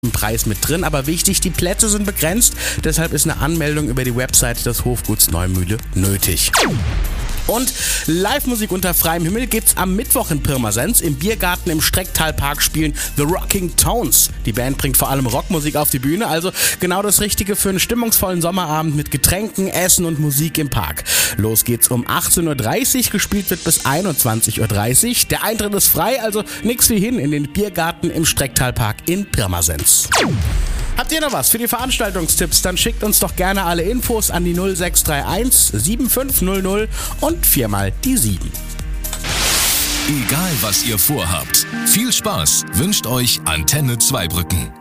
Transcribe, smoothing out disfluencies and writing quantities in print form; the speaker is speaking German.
Preis mit drin, aber wichtig, die Plätze sind begrenzt, deshalb ist eine Anmeldung über die Website des Hofguts Neumühle nötig. Und Live-Musik unter freiem Himmel gibt's am Mittwoch in Pirmasens. Im Biergarten im Strecktalpark spielen The Rocking Tones. Die Band bringt vor allem Rockmusik auf die Bühne, also genau das Richtige für einen stimmungsvollen Sommerabend mit Getränken, Essen und Musik im Park. Los geht's um 18.30 Uhr, gespielt wird bis 21.30 Uhr. Der Eintritt ist frei, also nix wie hin in den Biergarten im Strecktalpark in Pirmasens. Habt ihr noch was für die Veranstaltungstipps? Dann schickt uns doch gerne alle Infos an die 0631 7500 und 4 mal die 7. Egal was ihr vorhabt, viel Spaß wünscht euch Antenne Zweibrücken.